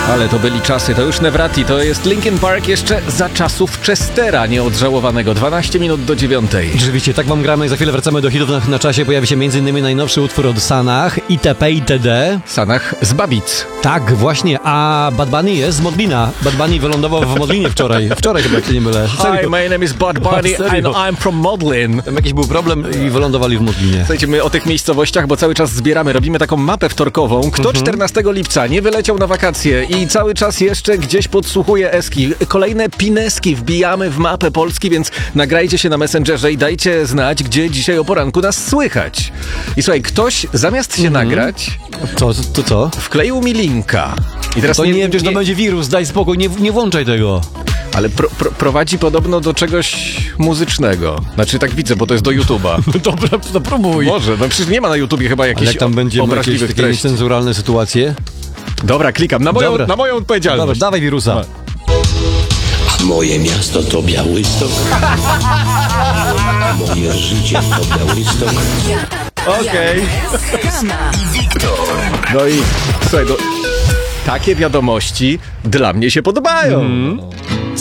Ale to byli czasy, to już Nevrati, to jest Linkin Park jeszcze za czasów Chestera nieodżałowanego. 12 minut do 9. Rzeczywiście, tak wam gramy. Za chwilę wracamy do hitów na czasie. Pojawi się m.in. najnowszy utwór od Sanach, itp. itd. Sanach z Babic. Tak, właśnie. A Bad Bunny jest z Modlina. Bad Bunny wylądował w Modlinie wczoraj. Wczoraj chyba, jak się nie mylę. Hi, my name is Bad Bunny and I'm from Modlin. Tam jakiś był problem i wylądowali w Modlinie. Słuchajcie, my o tych miejscowościach, bo cały czas zbieramy, robimy taką mapę wtorkową. Kto 14 lipca nie wyleciał na wakacje i cały czas jeszcze gdzieś podsłuchuje eski. Kolejne pineski wbijamy w mapę Polski, więc nagrajcie się na Messengerze i dajcie znać, gdzie dzisiaj o poranku nas słychać. I słuchaj, ktoś zamiast się nagrać... To co? Wkleił mi linka. I teraz to nie, to będzie wirus, daj spokój, nie włączaj tego. Ale prowadzi podobno do czegoś muzycznego. Znaczy tak widzę, bo to jest do YouTube'a. Dobra, to próbuj. Może, no przecież nie ma na YouTubie chyba jakichś jak tam będzie obraźliwych takie treści. niecenzuralne sytuacje? Dobra, klikam. Na moją odpowiedzialność. Dobra, dawaj wirusa. A moje miasto to Białystok. Moje życie to Białystok. Okej. No i słuchaj, takie wiadomości dla mnie się podobają.